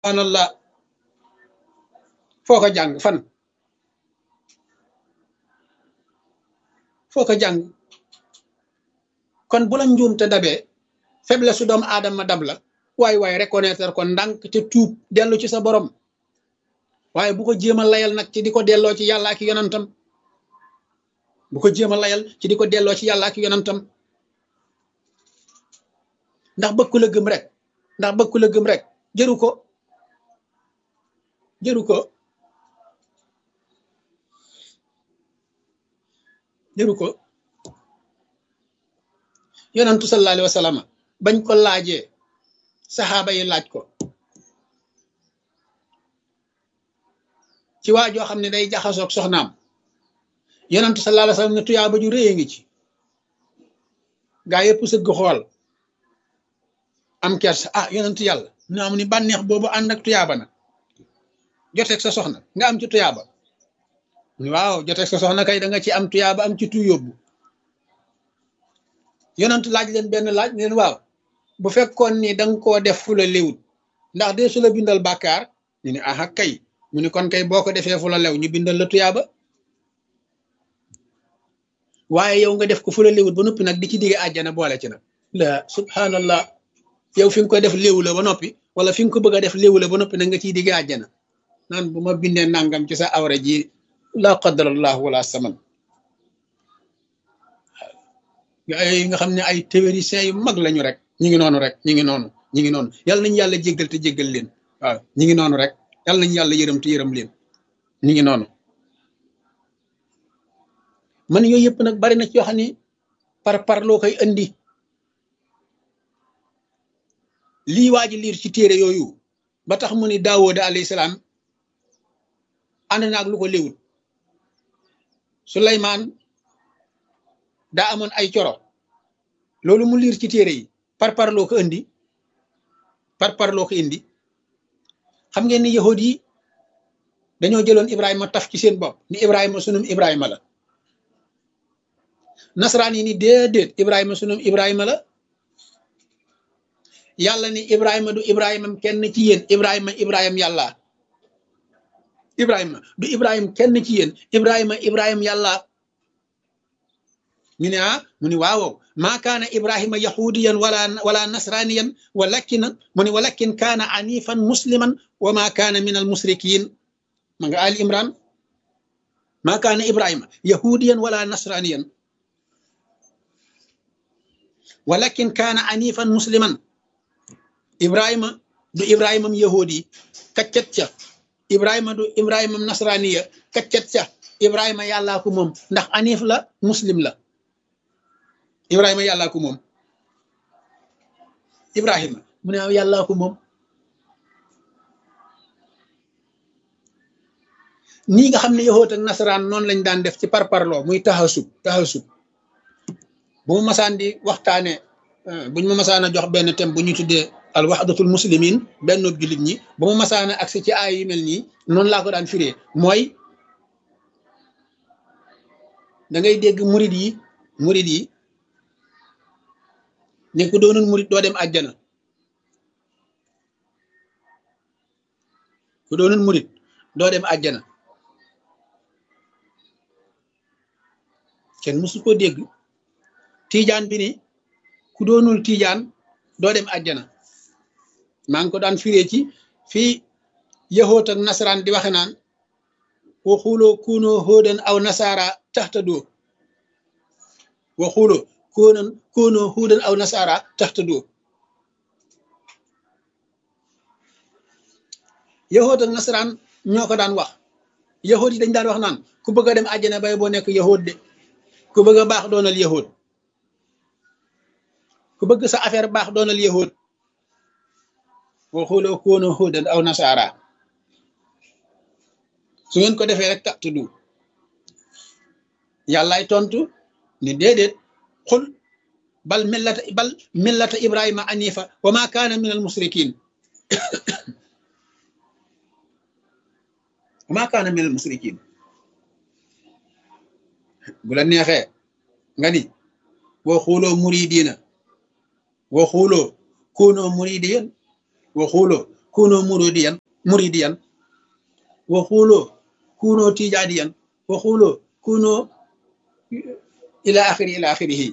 subhanallah foo ko jàng fan foo ko jàng kon bu la njuum te dabee faiblesse su doomu aadama dab la waay reconnaître ko ndànk te tuub dellu ci sa borom waaye bu ko jéem a layal nag ci di ko delloo ci yàlla ak yonantam bu ko jéem a layal ci di ko delloo ci yàlla ak yonantam ndax bëgg ku la gëm rek ndax bëgg ku la gëm rek jëru ko jëru ko jëru ko yonantu sallallahu alayhi wa sallam bañ ko laajee saxaaba yi laaj ko ci waa joo xam ne day jaxasoog soxnaam yonantu sallallahu alayhi wa sallam ne tuyaaba ju réy ngi ci gaa yëpp sëgg xool am kersa ah yonantu yàlla mu am ni bànneex boobu ànd ak tuyaaba na joteeg sa soxna nga am ci tuyaaba waaw joteeg sa soxna kay da nga ci am tuyaaba am ci tu yóbbu yonantu laaj leen benn laaj leen waaw bu fekkoon ni danga koo def fu la léwut ndax dee su la bindal bàkkaar ñu ne aha kay mu ni kon kay boo ko defee fu la lew ñu bindal la tuyaaba waaye yow nga def ko fu la léwut ba noppi nag di ci digge àjjana boole ci nag la subhanallah yow fi nga ko def léwu la ba noppi wala fi nga ko bëgg a def léwu la ba noppi nag nga ciy digge àjjana naan bu ma bindee nangam ci sa awra ji la qadarallah wala saman ay nga xam ne ay théoriciens yu mag lañu rek ñi ngi noonu rek ñi ngi noonu yàlla nañu yàlla jéggal te jéggal leen waaw ñi ngi noonu rek yàlla nañu yàlla yërëm te yërëm leen ñi ngi noonu man yooyu yëpp nag bari na ci yoo xam ne par loo koy andi lii waa ji liir ci téere yooyu ba tax mu ni Daawuda alayhi salaam ànd naag lu ko léwut Suleymaan daa amoon ay coro loolu mu liir ci téere yi par loo ko indi par loo ko indi xam ngeen ni yahud yi dañoo jëloon Ibrahima taf ci seen bopp ni Ibrahima sunum Ibrahima la nasaraan yi ni déedéet Ibrahima sunum Ibrahima la yàlla ni Ibrahima du Ibrahima kenn ci yéen Ibrahima yàlla Ibrahima du Ibrahima kenn ci yéen Ibrahima yàlla ñu ne mu ni waaw maa kaana Ibrahima yahudiyan wala nasraniyan walakin kaana anifan musliman wa maa kaana min al musrikin ma nga Ali Imran maa kaana Ibrahima yahudiyan wala nasraniyan walakin kaana anifan musliman Ibrahima du Ibrahimam yahudi kaccet ca Ibrahima du Ibrahimam nasraniya kaccet ca Ibrahima yàllaa ko moom ndax anif la muslim la Ibrahima yàllaa ko moom Ibrahima mu ne yàllaa ko moom nii nga xam ne yahoot ak nasaraan noonu lañ daan def ci parparloo muy taxasub bu ma masaan di waxtaane buñ ma masaan a jox benn thème bu ñu tuddee al wahdatul muslimin benn jullit ñi bu ma masaan a agsi ci ay yu mel nii noonu laa ko daan firee mooy da ngay dégg murid yi ne ku doonul murid doo dem àjjana ku doonul murid doo dem àjjana kenn mësu ko dégg tiijaan bi ni ku doonul tiijaan doo dem àjjana maa ngi ko daan firee ci fii yahoot ak nasaraan di waxe naan waxuloo kuunoo hóodan aw nasaara taxtadoo waxuloo koonoo hóodan aw nasaara taxtadoo yahoot ak nasaraan ñoo ko daan wax yahoot yi dañ daan wax naan ku bëgg a dem àjjana bay boo nekk yahoot de ku bëgg a baax doonal yahoot ku bëgg sa affaire baax doonal yahoot waxuloo koonoo hóodan aw nasaara su ngeen ko defee rek taxtadoo yàllaay tontu ni déedéet xul bal millata Ibrahima anifa wa ma kaana min al musrikin wa ma kaana min al musrikin bu la neexee nga ni waxuloo koonoo muridiyan waxuloo kuno muridiyan wa xulo kuno tijaniyan wa xulo kuno ila akhirihi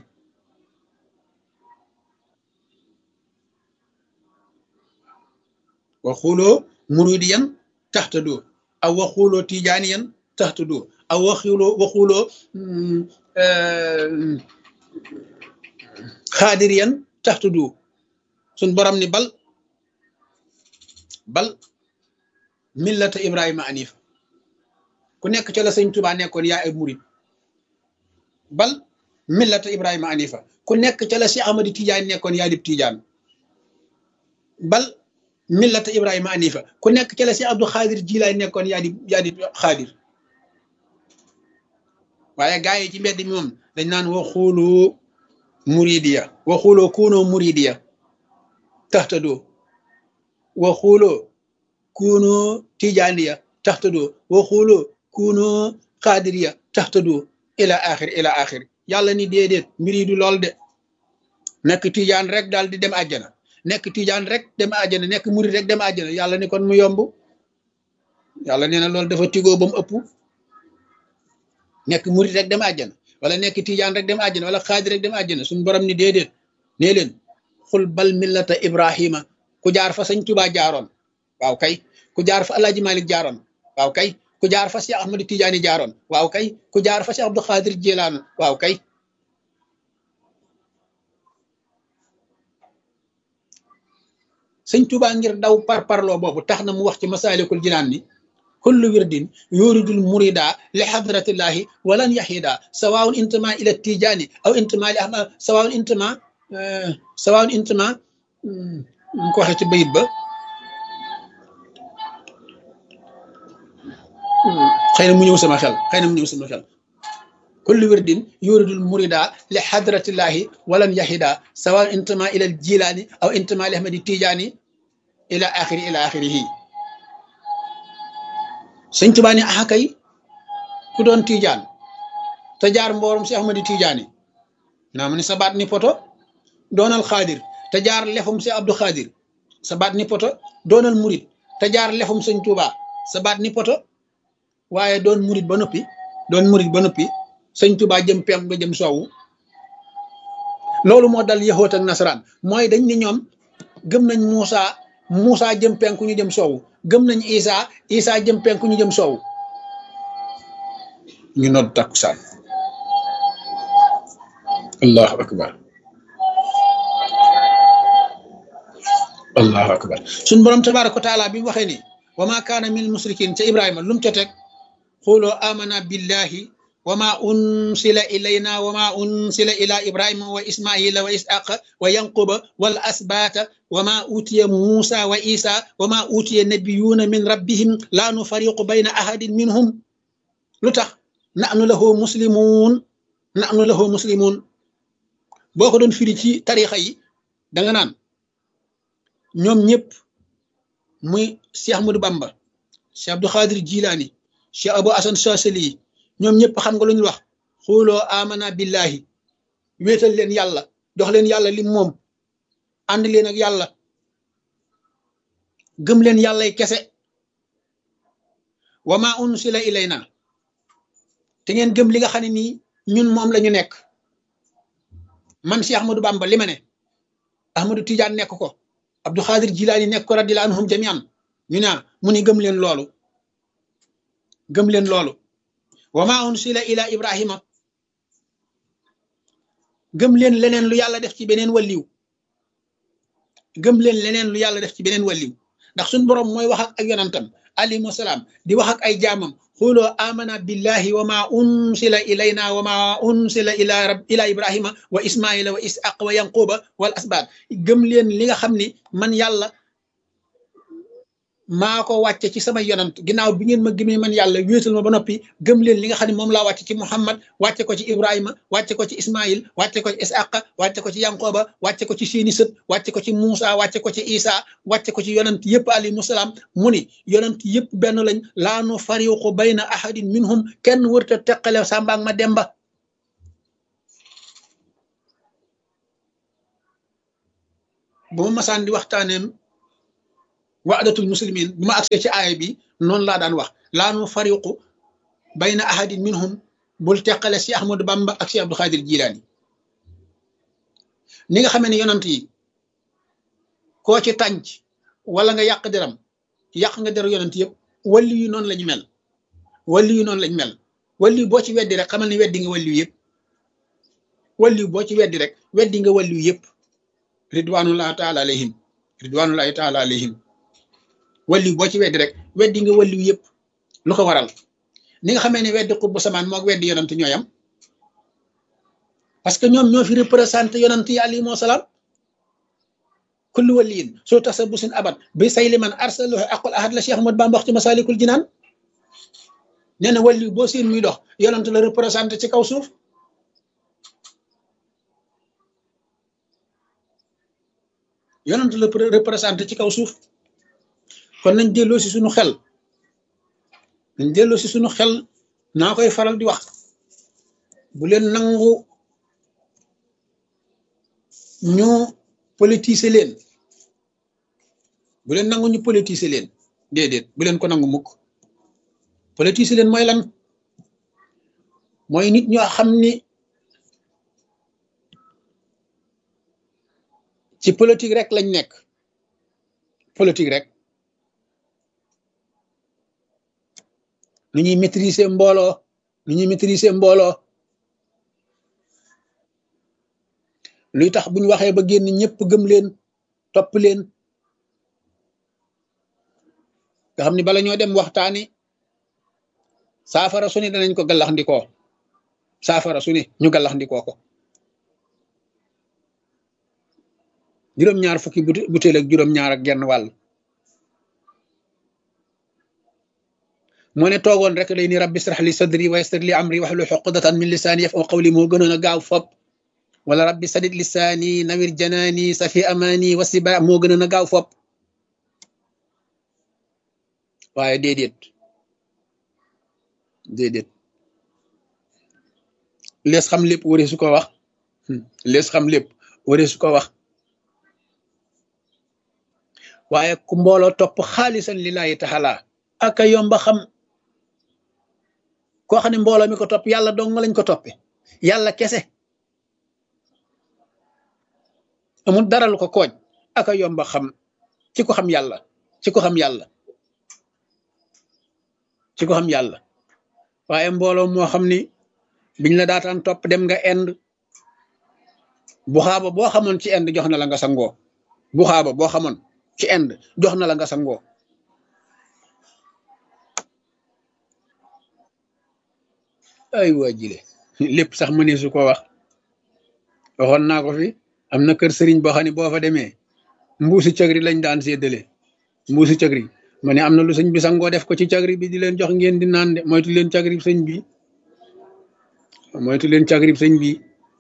wa xulo muridiyan tahtadu aw wa xulo tijaniyan tahtadu aw wa xulo xaadiriyan taxtudu suñ borom ni bal millata ibrahima anif ku nekk ca la sëñ Tuubaa nekkoon yaa ay murid bal millata ibrahima anifa ku nekk ca la si Ahmadi Tijaan nekkoon yaa dib Tijaan bal millata ibrahima anifa ku nekk ca la si Abdou Xaadir Jilaay nekkoon yaa di Xaadir waaye gaa yi ci mbedd mi moom dañ naan waxulu muridiya waxuloo kuunoo muridiya taxtadoo waxuloo kuunoo tijaaniya taxtadoo waxuloo kuunoo xaadiriya taxtadoo ila axir yàlla ni déedéet mbir yi du lool de nekk tijaan rek daal di dem àjjana nekk tijaan rek dem àjjana nekk murid rek dem àjjana yàlla ni kon mu yomb yàlla nee na loolu dafa tigoo ba mu ëpp nekk murid rek dem àjjana wala nekk tijaan rek dem àjjana wala xaadir rek dem àjjana suñu borom ni déedéet nee leen xul bal millata ibrahima ku jaar fa sëñ Tuubaa jaaroon waaw kay ku jaar fa alaaji Malik jaaroon waaw kay ku jaar fa si Ahmadu Tijaani jaaroon waaw kay ku jaar fa si Abdou Xaadir Jilaan waaw kay sëñ Tuubaa ngir daw parparloo boobu tax na mu wax ci Masaalikul Jinaan ni kullu wirdin yuridul murida li hadratillahi walan yahida sawaun intama ila tijani aw intama li ahmad sawaun intama mu ko waxee ci bayit ba xëy na mu ñëw sama xel kullu wirdin yuridul murida li hadratillahi walan yahida sawaun intama ila jilani aw intama li ahmadi tijani ila axirihi sëñ Tuubaa ni axa kay ku doon tijaan te jaar mboorum si Ahmadi Tijaani naa mu ni sa baat ni poto doonal xaadir te jaar lefum si Abdou Xaadir sa baat ni poto doonal murit te jaar lefum sëñ Tuubaa sa baat ni poto waaye doon murit ba noppi sëñ Tuubaa jëm penku nga jëm soowu loolu moo dal yahoot ak nasaraan mooy dañ ni ñoom gëm nañ Muusa jëm penku ñu jëm soowu gëm nañ Isa jëm penku ñu jëm soowu ñu nodd takkusaan allahu akbar suñ borom tabaaraka wa taala bi mu waxee ni wa ma kaana min musrikin ca Ibrahima lu mu ca teg xuloo amana billahi wa ma unsila ilayna wa ma unsila ila ibrahima wa ismaila wa isaqa wa yanquba wal asbata wa ma utiya musa wa isa wa ma utiya nabiyuna min rabbihim la nufariqu bayna ahadin minhum lu tax nahnu lahu muslimun boo ko doon firi ci tarixa yi da nga naan ñoom ñëpp muy Cheikh Ahmadou Bamba Cheikh Abdou Khadir Jilani Cheikh Abou Hasan Chazali ñoom ñëpp xam nga lu ñu wax xuloo amana billahi wéetal leen yàlla jox leen yàlla lim moom ànd leen ak yàlla gëm leen yàllay kese wa ma unsila ilayna te ngeen gëm li nga xam ne nii ñun moom la ñu nekk man si Ahmadou Bamba li ma ne Ahmadou Tidiane nekk ko Abdou Khadir Jilaani nekk ko radiyallahu anhum jamian ñu ne mu ni gëm leen loolu wa ma unsila ila ibrahima gëm leen leneen lu yàlla def ci beneen wàlliw ndax suñ borom mooy wax ak yonantam alayhi salaam di wax ak ay jaamam xuloo amana billahi wa ma unsila ilayna wa ma unsila ila ibrahima wa ismaila wa isaq wa yanquba wal asbat gëm leen li nga xam ni man yàlla maa ko wàcce ci sama yonant ginnaaw bi ngeen ma gëmee man yàlla wéetal ma ba noppi gëm leen li nga xam ne moom laa wàcce ci Muhammad wàcce ko ci Ibrahima wàcce ko ci Ismaïl wàcce ko ci Isaqa wàcce ko ci Yanqoba wàcce ko ci seeni sët wàcce ko ci Muusa wàcce ko ci Isa wàcce ko ci yonant yëpp alayhimu salaam mu ni yonant yëpp benn lañ laa nu fariqu bayna ahadin minhum kenn wërta teqale Samba ak ma Demba bu ma masaan di waxtaaneem wa'datul muslimin bu ma agsee ci aaya bi noonu laa daan wax laa nu fariqu bayna ahadin minhum bul teqale si Ahmadou Bamba ak si Abdou Khadir Jilaani ni nga xamee ne yonant yi koo ci tànc wala nga yàq deram yàq nga deru yonant yëpp walli yu noonu lañu mel walli yu noonu lañ mel walli boo ci weddi rek xamal ne weddi nga walli yëpp walli boo ci weddi rek weddi nga walli yëpp ridwanullahi taala alayhim ridwanullahi taala alayhim walli boo ci weddi rek weddi nga walli yëpp lu ko waral ni nga xamee ne weddi xutbu samaan moog weddi yonant ñooyam parce que ñoom ñoo fi représenté yonant yi alayhimu salaam kullu waliyin soo tax sa busin abat bi say liman arsaluhu aqul ahad la Cheikh Ahmadou Bamba wax ci Masalikul Jinaan nee na wali boo seen muy dox yonant la représenté ci kaw suuf yonant la représenté ci kaw suuf kon nañ delloo si suñu xel nañ delloo si suñu xel naa koy faral di wax bu leen nangu ñu politiser leen bu leen nangu ñu politiser leen déedéet bu leen ko nangu mukk politiser leen mooy lan mooy nit ñoo xam ni ci politique rek lañ nekk politique rek nu ñuy maîtriser mbooloo nu ñuy maîtriser mbooloo luy tax buñ waxee ba génn ñëpp gëm leen topp leen nga xam ni bala ñoo dem waxtaani saafara su ne danañ ko gallaxndikoo saafara su ne ñu gallaxndikoo ko juróom-ñaar fukki butéel ak juróom-ñaar ak genn wàll moo ne toogoon rek day ni rabbi israh li sadri wa yassir li amri wahlul uqdatan min lisaani yafqahu qawli moo gënoon a gaaw fop wala rabbi sadid lisaani nawir janaani safi amaani wasiba moo gënoon a gaaw fop waaye déedéet lees xam lépp waree su ko wax lees xam lépp waree su ko wax waaye ku mbooloo topp xaalisan lillahi taala aka yomba xam koo xam ne mbooloo mi ko topp yàlla dong lañ ko toppe yàlla kese amul dara lu ko kooj aka yomba xam ci ko xam yàlla ci ko xam yàlla ci ko xam yàlla waaye mbooloo moo xam ni biñ la daataan topp dem nga ind bu xaaba boo xamoon ci ind jox na la nga sangoo bu xaaba boo xamoon ci ind jox na la nga sangoo ay waa jile lépp sax mënee su ko wax waxoon naa ko fi am na kër sëriñ boo xam ne boo fa demee mbuusi cagri lañ daan séddale mbuusi cagri ma ne am na lu sëñ bi sangoo def ko ci cagri bi di leen jox ngeen di naan de moytu leen cagri sëñ bi moytu leen cagri sëñ bi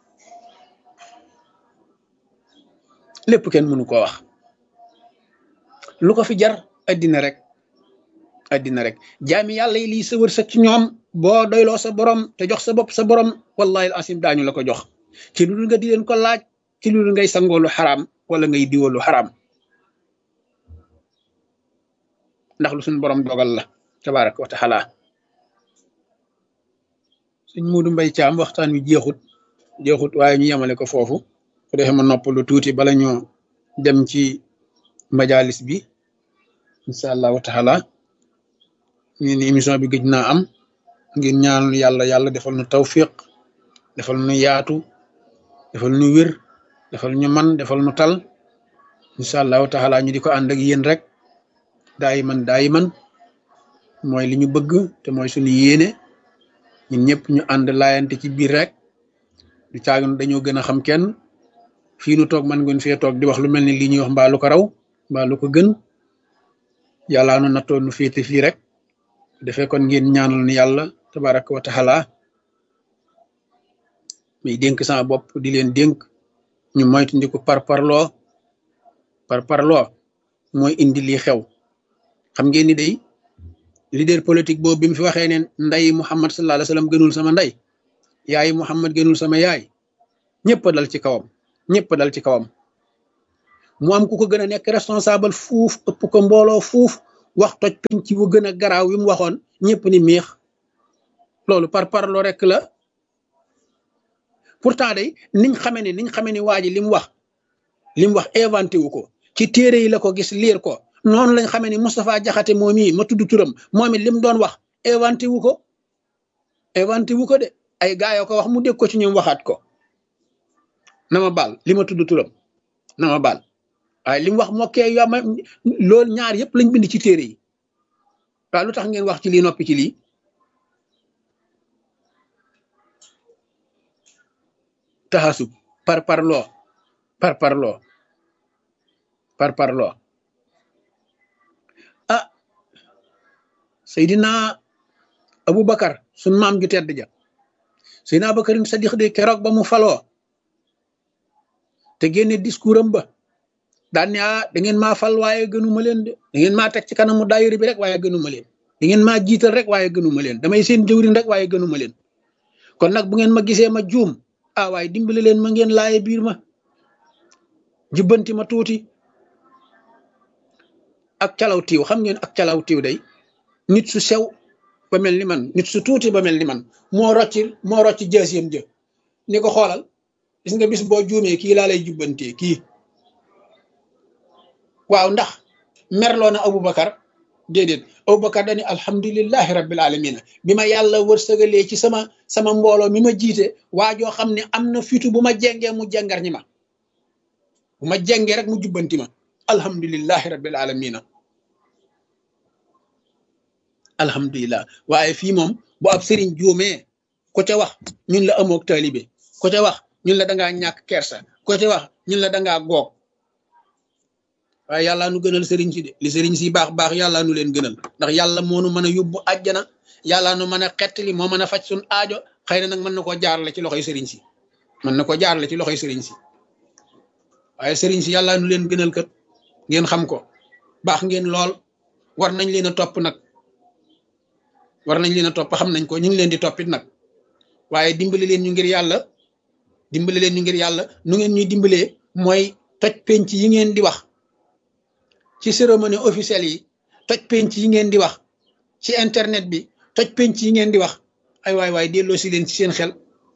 lépp kenn mënu ko wax lu ko fi jar addina rek jaami yàlla yi lii sa wërsëg ci ñoom boo doyloo sa borom te jox sa bopp sa borom wallahi al asim daañu la ko jox ci lu dul nga di leen ko laaj ci lu dul ngay sangoo lu xaraam wala ngay diwoo lu xaraam ndax lu suñu borom dogal la tabaraka wa taala suñ Muudu Mbay Caam waxtaan wi jeexut waaye ñu yemale ko foofu ku defee ma nopp lu tuuti bala ñoo dem ci majalis bi insha allahu taala ñu ni émission bi gëj naa am ngir ñaanal yàlla defal nu tawfiq defal nu yaatu defal nu wér defal ñu man defal nu tal insha allahu taala ñu di ko ànd ak yéen rek daayiman mooy li ñu bëgg te mooy suñu yéene ñun ñëpp ñu ànd laayante ci biir rek du caagun dañoo gën a xam kenn fii nu toog man ngeen fee toog di wax lu mel ni lii ñuy wax mbaa lu ko raw mbaa lu ko gën yàllaa nu nattoon nu féete fii rek defee kon ngeen ñaanal ni yàlla tabaraka wa taala muy dénk sama bopp di leen dénk ñu moytu ndi ko parparloo mooy indi lii xew xam ngeen ni day leader politique boobu bi mu fi waxee ne nday Muhammad sallallahu alayhi wasallam gënul sama nday yaay Muhammad gënul sama yaay ñëpp dal ci kawam mu am ku ko gën a nekk responsable fuuf ëpp ko mbooloo fuuf wax toj penc bu gën a garaaw wi mu waxoon ñëpp ni miix loolu par parloo rek la pourtant day niñ xamee ni waa ji li mu wax inventé wu ko ci téere yi la ko gis liir ko noonu lañ xamee ni Moustapha Jaxate moom yi ma tudd turam moom it li mu doon wax inventé wu ko de ay gaa yoo ko wax mu dégg ko ci ñoom waxaat ko na ma baal li ma tudd turam na ma baal waaye li mu wax mokkee yo ma loolu ñaar yëpp lañ bind ci téere yi waaw lu tax ngeen wax ci lii noppi ci lii taxasub par parloo ah Seydina Aboubacar sun maam ju tedd ja Seydina Aboubacarin Sadiq de keroog ba mu faloo te génne discours am ba daan ne da ngeen maa fal waaye gënuma leen de da ngeen maa teg ci kanamu daayira bi rek waaye gënuma leen da ngeen maa jiital rek waaye gënuma leen damay seen jëwriñ rek waaye gënuma leen kon nag bu ngeen ma gisee ma juum waaye dimbali leen ma ngeen laaye biir ma jubbanti ma tuuti ak calaw tiiw xam ngeen ak calaw tiiw day nit su sew ba mel ni man nit su tuuti ba mel ni man moo rocci jësiyam jë ni ko xoolal gis nga bis boo juumee kii laa lay jubbantee kii waaw ndax merloo na Aboubacar déedéet Aboubacar dani alhamdulillahi rabbil alamina bi ma yàlla wërsëgalee ci sama mbooloo mi ma jiite waa joo xam ne am na fitu bu ma jengee mu jengar ñi ma bu ma jengee rek mu jubbanti ma alhamdulillahi rabbil alamina alhamdulillah waaye fii moom bu ab sëriñ juumee ko ca wax ñun la amook taalibe ko ca wax ñun la dangaa ñàkk kersa ko ca wax ñun la dangaa goog waaye yàlla nu gënal sëriñ si de li sëriñ si baax yàlla nu leen gënal ndax yàlla moo nu mën a yóbbu àjjana yàlla nu mën a xettali moo mën a faj suñ aajo xëy na nag mën na koo jaarale ci loxoy sëriñ si waaye sëriñ si yàlla nu leen gënal kat ngeen xam ko baax ngeen lool war nañ leen a topp nag xam nañ ko ñu ngi leen di toppit nag waaye dimbali leen ñu ngir yàlla nu ngeen ñuy dimbalee mooy toj penc yi ngeen di wax ci cérémonie officielle yi toj penc yi ngeen di wax ci internet bi toj penc yi ngeen di wax ay waay delloo si leen ci seen xel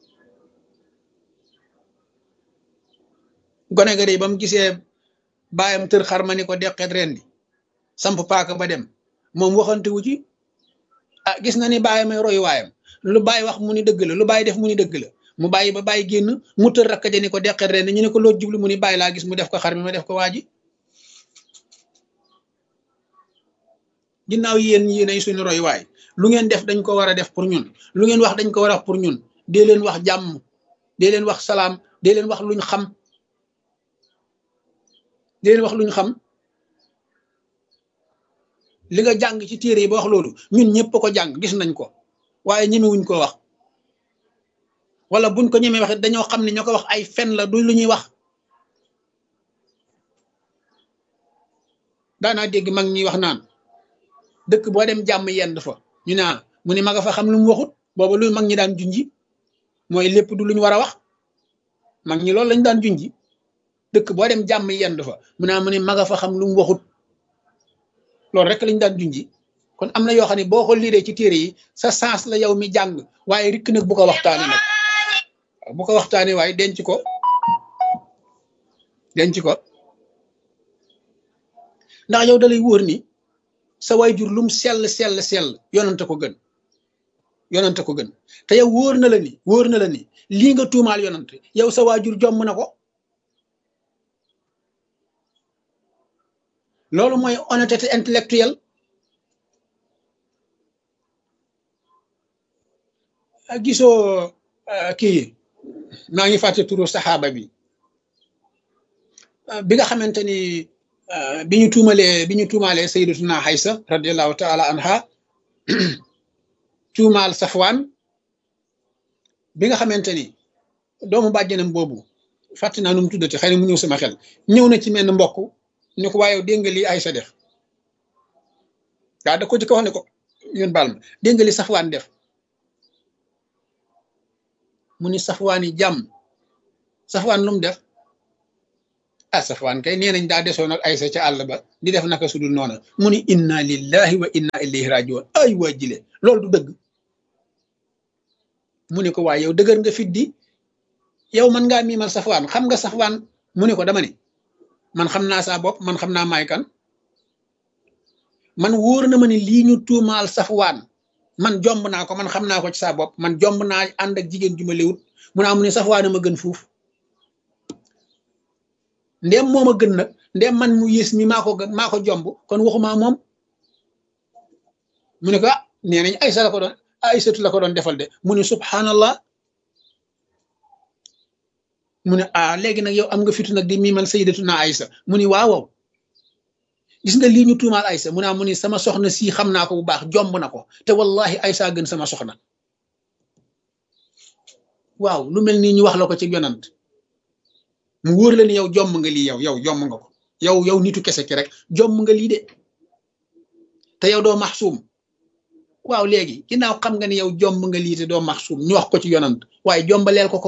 gone ga de ba mu gisee baayam tër xar ma ni ko deqeet ren di samp paaka ba dem moom waxante wu ci gis na ni baayam ay royu waayam lu bàyyi wax mu ni dëgg la lu bàyyi def mu ni dëgg la mu bàyyi ba bàyyi génn mu tër rakk ja ni ko deqeet ren ñu ne ko loo jublu mu ni bàyyi laa gis mu def ko xar mi ma def ko waa ji ginnaaw yéenay suñu roy waay lu ngeen def dañ ko war a def pour ñun lu ngeen wax dañ ko war a wax pour ñun dee leen wax jàmm dee leen wax salaam dee leen wax luñ xam li nga jàng ci téere yi ba wax loolu ñun ñëpp ko jàng gis nañ ko waaye ñemewuñ ko wax wala buñ ko ñemee wax dañoo xam ne ñoo ko wax ay fen la du lu ñuy wax daanaa dégg mag ñi wax naan dëkk boo dem jàmm yend fa ñu ne mu ne ma nga fa xam lu mu waxut booba lu mag ñi daan junji mooy lépp du luñ war a wax mag ñi loolu lañ daan junji dëkk boo dem jàmm yend fa mu ne ma nga fa xam lu mu waxut loolu rek lañ daan junji kon am na yoo xam ne boo ko liiree ci téere yi sa sens la yow mi jàng waaye rikk nag bu ko waxtaane nag bu ko waxtaane waaye denc ko ndax yow dalay wóor ni sa waajur lum sell yonante ko gën te yow wóor na la ni lii nga tuumaal yonante yow sa waajur jomm na ko loolu mooy honnêteté intellectuelle gisoo kii maa ngi fàtte turu saxaaba bi bi nga xamante ni bi ñu tuumaalee sayyidatuna Aysa radiyallahu taala anha tuumaal Safwaan bi nga xamante ni doomu bàjjenam boobu fàtte naa nu mu tuddati xëy na mu ñëw sama xel ñëw na ci menn mbokk ni ko waaye dégg nga li Aysa def waaw da ko ci ko wax ne ko yéen baal ma dégg nga li Safwaan def mu ni Safwaan yi jàmm Safwaan lu mu def ah Safwaan kay nee nañ daa desoon ak Aysa ca àll ba di def naka sudul noona mu ni inna lillahi wa inna ilayhi rajiun ay waa jile loolu du dëgg mu ne ko waaye yow dëgër nga fit di yow man ngaa miimal Safwaan xam nga Safwaan mu ne ko dama ne man xam naa saa bopp man xam naa maay kan man wóor na ma ne lii ñu tuumaal Safwaan man jomb naa ko man xam naa ko ci saa bopp man jomb naa ànd ak jigéen ju ma léwut mu naa mu ne Safwaan ma gën fuuf ndéem moom a gën nag ndéem man mu yées mi maa ko gën maa ko jomb kon waxumaa moom mu ne ko ah nee nañ Aysa la ko doon Aysatu la ko doon defal de mu ne subhanallah mu ne ah léegi nag yow am nga fitu nag di miimal sayyidatuna Aysa mu ni waaw gis nga lii ñu tuumaal Aysa mu naa mu ni sama soxna sii xam naa ko bu baax jomb na ko te wallahi Aysa gën sama soxna waaw lu mel nii ñu wax la ko ci yonant mu wóor la ni yow jomb nga lii yow jomb nga ko yow nitu kese ki rek jomb nga lii de te yow doo maxsuum waaw léegi ginnaaw xam nga ni yow jomb nga lii te doo maxsuum ñu wax ko ci yonant waaye jombaleel ko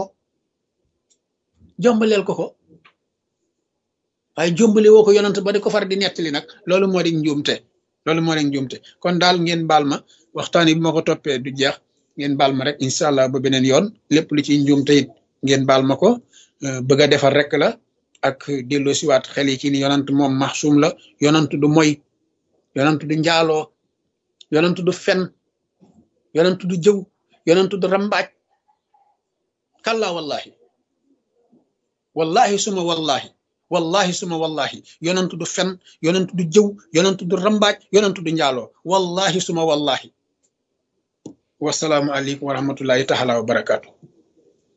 waaye jombale woo ko yonant ba di ko far di nettali nag loolu moo di njuumte kon daal ngeen baal ma waxtaan yi bu ma ko toppee du jeex ngeen baal ma rek incha allah ba beneen yoon lépp lu ci njuumte it ngeen baal ma ko bëgg a defar rek la ak delloo siwaat xel yi ci ni yonant moom maxsuum la yonant du moy yonant du njaaloo yonant du fen yonant du jëw yonant du rambaaj kalla wallahi suma wallahi yonant du fen yonant du jëw yonant du rambaaj yonant du njaaloo wallahi suma wallahi wasalaamu aleykum wa rahmatullahi taala wa barakaatu